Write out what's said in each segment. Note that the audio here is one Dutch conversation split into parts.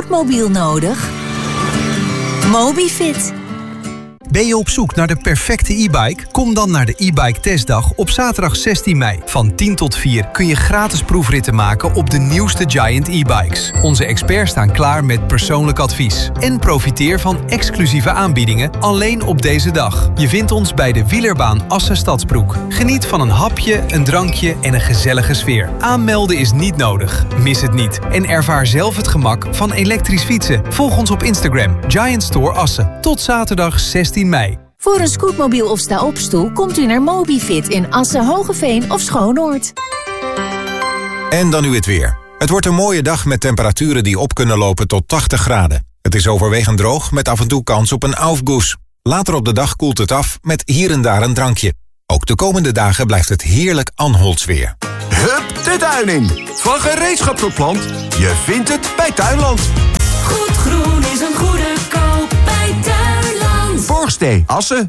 scootmobiel nodig? Mobifit. Ben je op zoek naar de perfecte e-bike? Kom dan naar de e-bike testdag op zaterdag 16 mei. Van 10 tot 4 kun je gratis proefritten maken op de nieuwste Giant e-bikes. Onze experts staan klaar met persoonlijk advies. En profiteer van exclusieve aanbiedingen alleen op deze dag. Je vindt ons bij de wielerbaan Assen Stadsbroek. Geniet van een hapje, een drankje en een gezellige sfeer. Aanmelden is niet nodig. Mis het niet. En ervaar zelf het gemak van elektrisch fietsen. Volg ons op Instagram, Giant Store Assen. Tot zaterdag 16 mei. Voor een scootmobiel of sta-opstoel komt u naar Mobifit in Assen, Hogeveen of Schoonoord. En dan nu het weer. Het wordt een mooie dag met temperaturen die op kunnen lopen tot 80 graden. Het is overwegend droog met af en toe kans op een aufguss. Later op de dag koelt het af met hier en daar een drankje. Ook de komende dagen blijft het heerlijk Anholtsweer. Hup de tuin in. Van gereedschapsverplant. Je vindt het bij Tuinland. Goed groen is een goede koop bij Tuinland. Borgstee, Assen.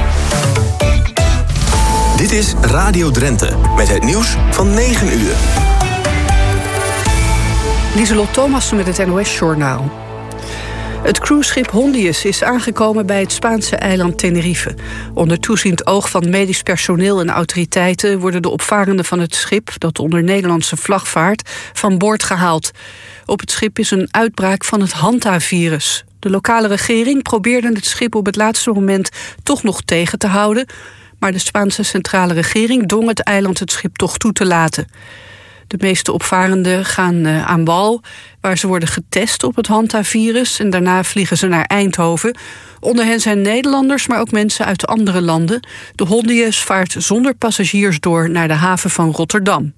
Dit is Radio Drenthe met het nieuws van 9 uur. Lieselot Thomassen met het NOS-journaal. Het cruiseschip Hondius is aangekomen bij het Spaanse eiland Tenerife. Onder toeziend oog van medisch personeel en autoriteiten worden de opvarenden van het schip, dat onder Nederlandse vlag vaart, van boord gehaald. Op het schip is een uitbraak van het Hanta-virus. De lokale regering probeerde het schip op het laatste moment toch nog tegen te houden, maar de Spaanse centrale regering dwong het eiland het schip toch toe te laten. De meeste opvarenden gaan aan wal, waar ze worden getest op het Hanta-virus en daarna vliegen ze naar Eindhoven. Onder hen zijn Nederlanders, maar ook mensen uit andere landen. De Hondius vaart zonder passagiers door naar de haven van Rotterdam.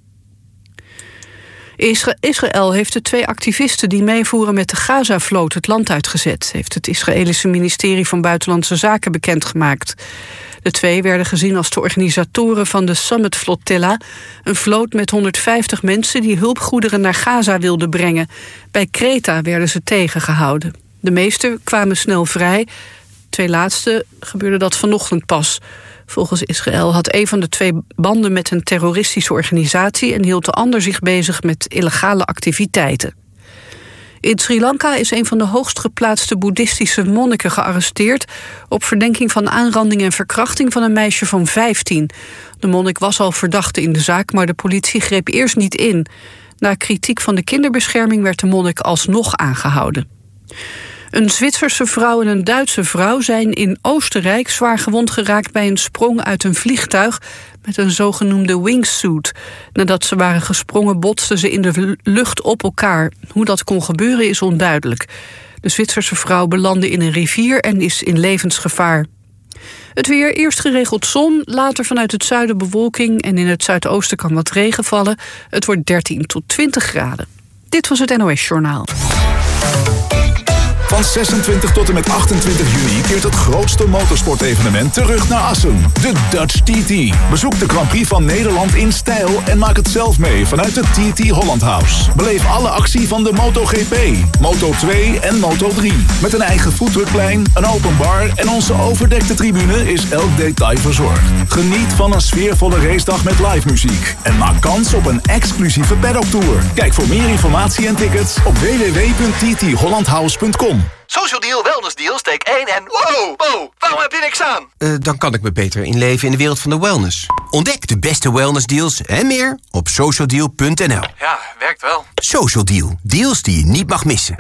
Israël heeft de 2 activisten die meevoeren met de Gaza-vloot het land uitgezet, heeft het Israëlische ministerie van Buitenlandse Zaken bekendgemaakt. De 2 werden gezien als de organisatoren van de Summit Flotilla, een vloot met 150 mensen die hulpgoederen naar Gaza wilden brengen. Bij Kreta werden ze tegengehouden. De meesten kwamen snel vrij. 2 laatste gebeurde dat vanochtend pas. Volgens Israël had een van de 2 banden met een terroristische organisatie en hield de ander zich bezig met illegale activiteiten. In Sri Lanka is een van de hoogst geplaatste boeddhistische monniken gearresteerd op verdenking van aanranding en verkrachting van een meisje van 15. De monnik was al verdachte in de zaak, maar de politie greep eerst niet in. Na kritiek van de kinderbescherming werd de monnik alsnog aangehouden. Een Zwitserse vrouw en een Duitse vrouw zijn in Oostenrijk zwaar gewond geraakt bij een sprong uit een vliegtuig met een zogenoemde wingsuit. Nadat ze waren gesprongen botsten ze in de lucht op elkaar. Hoe dat kon gebeuren is onduidelijk. De Zwitserse vrouw belandde in een rivier en is in levensgevaar. Het weer, eerst geregeld zon, later vanuit het zuiden bewolking en in het zuidoosten kan wat regen vallen. Het wordt 13 tot 20 graden. Dit was het NOS Journaal. Van 26 tot en met 28 juni keert het grootste motorsportevenement terug naar Assen. De Dutch TT. Bezoek de Grand Prix van Nederland in stijl en maak het zelf mee vanuit de TT Holland House. Beleef alle actie van de MotoGP, Moto2 en Moto3. Met een eigen foodtruckplein, een open bar en onze overdekte tribune is elk detail verzorgd. Geniet van een sfeervolle racedag met live muziek. En maak kans op een exclusieve paddock-tour. Kijk voor meer informatie en tickets op www.tthollandhouse.com. Social Deal, Wellness Deal, steek 1 en... Wow, waarom heb je niks aan? Dan kan ik me beter inleven in de wereld van de wellness. Ontdek de beste wellnessdeals en meer op socialdeal.nl. Ja, werkt wel. Social Deal, deals die je niet mag missen.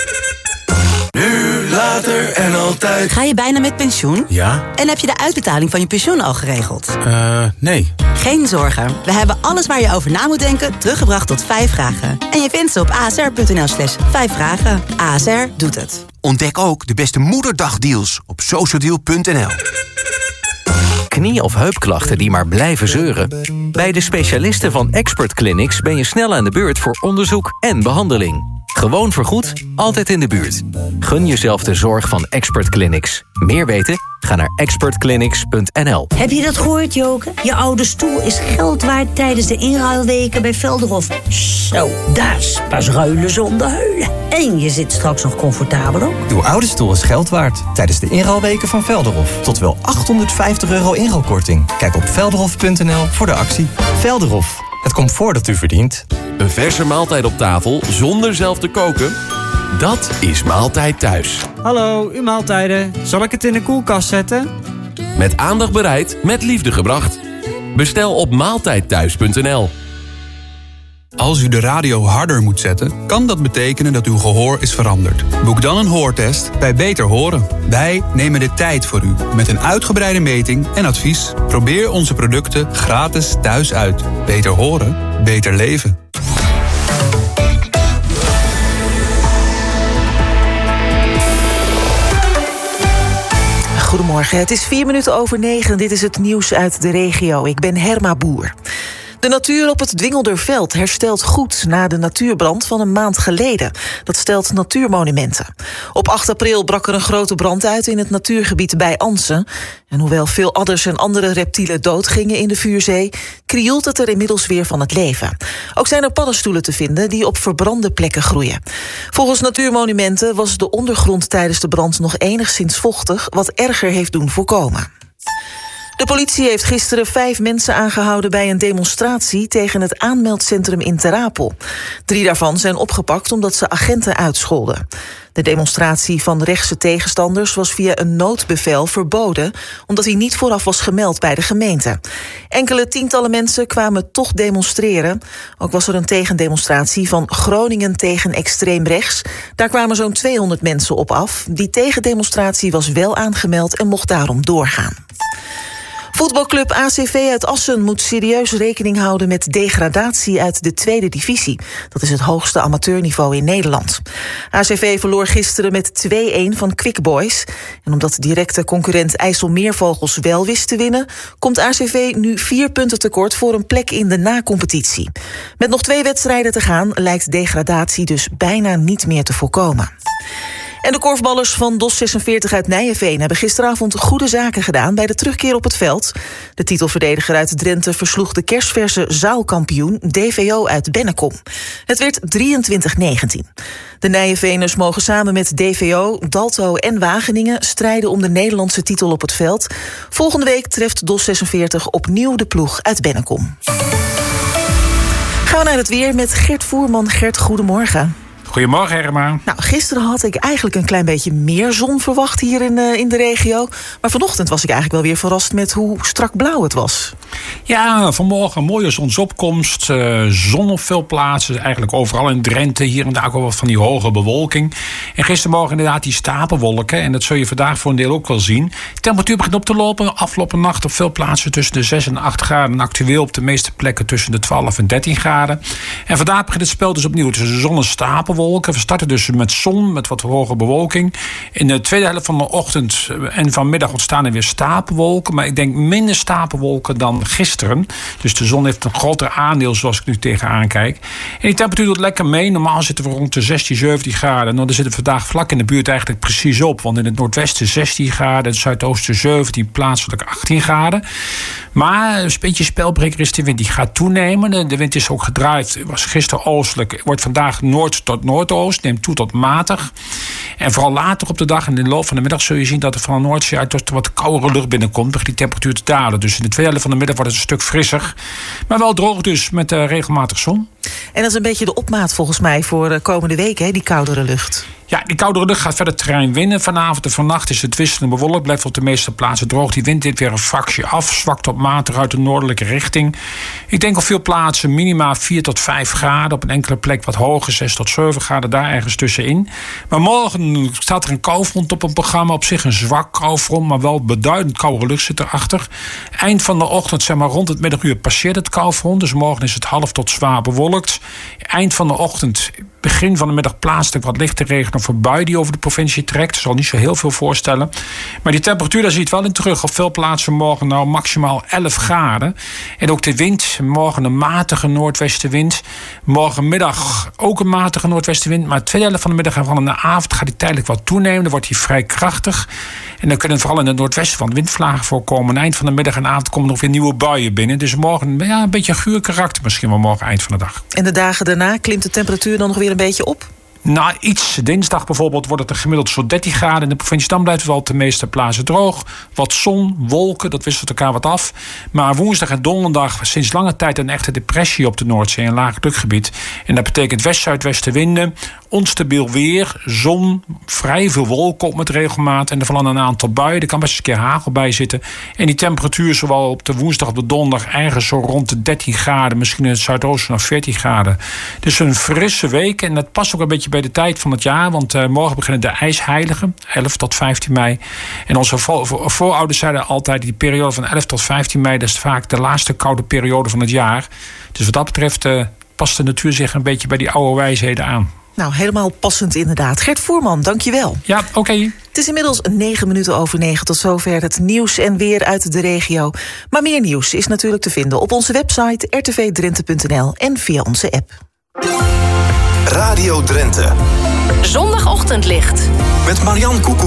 Nu, later en altijd. Ga je bijna met pensioen? Ja. En heb je de uitbetaling van je pensioen al geregeld? Nee. Geen zorgen. We hebben alles waar je over na moet denken teruggebracht tot 5 vragen. En je vindt ze op asr.nl/5 vragen. ASR doet het. Ontdek ook de beste moederdagdeals op socialdeal.nl. Knie- of heupklachten die maar blijven zeuren? Bij de specialisten van Expert Clinics ben je snel aan de beurt voor onderzoek en behandeling. Gewoon vergoed, altijd in de buurt. Gun jezelf de zorg van Expert Clinics. Meer weten? Ga naar expertclinics.nl. Heb je dat gehoord, Joke? Je oude stoel is geld waard tijdens de inruilweken bij Velderhof. Zo, dat is pas ruilen zonder huilen. En je zit straks nog comfortabel ook. Uw oude stoel is geld waard tijdens de inruilweken van Velderhof. Tot wel €850 inruilkorting. Kijk op velderhof.nl voor de actie. Velderhof, het comfort dat u verdient. Een verse maaltijd op tafel zonder zelf te koken? Dat is Maaltijd Thuis. Hallo, uw maaltijden. Zal ik het in de koelkast zetten? Met aandacht bereid, met liefde gebracht. Bestel op maaltijdthuis.nl. Als u de radio harder moet zetten, kan dat betekenen dat uw gehoor is veranderd. Boek dan een hoortest bij Beter Horen. Wij nemen de tijd voor u met een uitgebreide meting en advies. Probeer onze producten gratis thuis uit. Beter horen, beter leven. Goedemorgen, het is 9:04. Dit is het nieuws uit de regio. Ik ben Herma Boer. De natuur op het Dwingelderveld herstelt goed na de natuurbrand van een maand geleden. Dat stelt Natuurmonumenten. Op 8 april brak er een grote brand uit in het natuurgebied bij Ansen. En hoewel veel adders en andere reptielen doodgingen in de vuurzee, krioelt het er inmiddels weer van het leven. Ook zijn er paddenstoelen te vinden die op verbrande plekken groeien. Volgens Natuurmonumenten was de ondergrond tijdens de brand nog enigszins vochtig, wat erger heeft doen voorkomen. De politie heeft gisteren 5 mensen aangehouden bij een demonstratie tegen het aanmeldcentrum in Ter Apel. 3 daarvan zijn opgepakt omdat ze agenten uitscholden. De demonstratie van rechtse tegenstanders was via een noodbevel verboden, omdat hij niet vooraf was gemeld bij de gemeente. Enkele tientallen mensen kwamen toch demonstreren. Ook was er een tegendemonstratie van Groningen tegen extreem rechts. Daar kwamen zo'n 200 mensen op af. Die tegendemonstratie was wel aangemeld en mocht daarom doorgaan. Voetbalclub ACV uit Assen moet serieus rekening houden met degradatie uit de tweede divisie. Dat is het hoogste amateurniveau in Nederland. ACV verloor gisteren met 2-1 van Quick Boys. En omdat directe concurrent IJsselmeervogels wel wist te winnen, komt ACV nu 4 punten tekort voor een plek in de na-competitie. Met nog 2 wedstrijden te gaan lijkt degradatie dus bijna niet meer te voorkomen. En de korfballers van DOS 46 uit Nijenveen hebben gisteravond goede zaken gedaan bij de terugkeer op het veld. De titelverdediger uit Drenthe versloeg de kersverse zaalkampioen DVO uit Bennekom. Het werd 23-19. De Nijenveeners mogen samen met DVO, Dalto en Wageningen strijden om de Nederlandse titel op het veld. Volgende week treft DOS 46 opnieuw de ploeg uit Bennekom. Gaan we naar het weer met Gert Voerman. Gert, goedemorgen. Goedemorgen, Herma. Nou, gisteren had ik eigenlijk een klein beetje meer zon verwacht hier in de regio. Maar vanochtend was ik eigenlijk wel weer verrast met hoe strak blauw het was. Ja, vanmorgen een mooie zonsopkomst. Zon op veel plaatsen, eigenlijk overal in Drenthe. Hier en daar ook wel wat van die hoge bewolking. En gistermorgen inderdaad die stapelwolken. En dat zul je vandaag voor een deel ook wel zien. De temperatuur begint op te lopen. Afgelopen nacht op veel plaatsen tussen de 6 en 8 graden. En actueel op de meeste plekken tussen de 12 en 13 graden. En vandaag begint het spel dus opnieuw tussen de zon en stapelwolken. We starten dus met zon, met wat hoge bewolking. In de tweede helft van de ochtend en vanmiddag ontstaan er weer stapelwolken. Maar ik denk minder stapelwolken dan gisteren. Dus de zon heeft een groter aandeel zoals ik nu tegenaan kijk. En die temperatuur doet lekker mee. Normaal zitten we rond de 16, 17 graden. Nou, dan zitten we vandaag vlak in de buurt eigenlijk precies op. Want in het noordwesten 16 graden, in het zuidoosten 17, plaatselijk 18 graden. Maar een beetje spelbreker is de wind. Die gaat toenemen. De wind is ook gedraaid. Was gisteren oostelijk. Wordt vandaag noord tot noordoost. Neemt toe tot matig. En vooral later op de dag en in de loop van de middag zul je zien dat er van de Noordzee uit wat koudere lucht binnenkomt. Begint die temperatuur te dalen. Dus in de tweede helft van de middag wordt het een stuk frisser. Maar wel droog dus met regelmatig zon. En dat is een beetje de opmaat volgens mij voor de komende week, hè, die koudere lucht. Ja, die koudere lucht gaat verder terrein winnen. Vanavond en vannacht is het wisselend bewolkt. Blijft op de meeste plaatsen droog. Die wind dit weer een fractie af. Zwakt tot matig uit de noordelijke richting. Ik denk op veel plaatsen minima 4 tot 5 graden. Op een enkele plek wat hoger, 6 tot 7 graden. Daar ergens tussenin. Maar morgen staat er een koufront op een programma. Op zich een zwak koufront, maar wel beduidend koude lucht zit erachter. Eind van de ochtend, zeg maar rond het middaguur, passeert het koufront. Dus morgen is het half tot zwaar bewolkt. Eind van de ochtend, begin van de middag plaatselijk wat lichte regen of een bui die over de provincie trekt. Dat zal niet zo heel veel voorstellen. Maar die temperatuur, daar zie je het wel in terug. Op veel plaatsen morgen nou maximaal 11 graden. En ook de wind, morgen een matige noordwestenwind. Morgenmiddag ook een matige noordwestenwind. Maar de tweede helft van de middag en van de avond gaat die tijdelijk wat toenemen. Dan wordt hij vrij krachtig. En dan kunnen vooral in het noordwesten van windvlagen voorkomen. Eind van de middag en avond komen nog weer nieuwe buien binnen. Dus morgen een beetje een guur karakter misschien wel morgen eind van de dag. En de dagen daarna klimt de temperatuur dan nog weer een beetje op? Nou, iets. Dinsdag bijvoorbeeld wordt het gemiddeld zo'n 13 graden in de provincie. Dan blijft het wel op de meeste plaatsen droog. Wat zon, wolken, dat wisselt elkaar wat af. Maar woensdag en donderdag sinds lange tijd een echte depressie op de Noordzee. Een laag drukgebied. En dat betekent west-zuidwestenwinden. onstabiel weer, zon, vrij veel wolken op met regelmaat. En er vallen een aantal buien. Er kan best eens een keer hagel bij zitten. En die temperatuur zowel op de woensdag als op de donderdag ergens zo rond de 13 graden. Misschien in het zuidoosten nog 14 graden. Dus een frisse week. En dat past ook een beetje bij de tijd van het jaar. Want morgen beginnen de ijsheiligen. 11 tot 15 mei. En onze voorouders zeiden altijd, die periode van 11 tot 15 mei... dat is vaak de laatste koude periode van het jaar. Dus wat dat betreft past de natuur zich een beetje bij die oude wijsheden aan. Nou, helemaal passend inderdaad. Gert Voerman, dankjewel. Ja, oké. Het is inmiddels 9:09. Tot zover het nieuws en weer uit de regio. Maar meer nieuws is natuurlijk te vinden op onze website rtvdrenthe.nl en via onze app. Radio Drenthe. Zondagochtendlicht. Met Marianne Koekoek.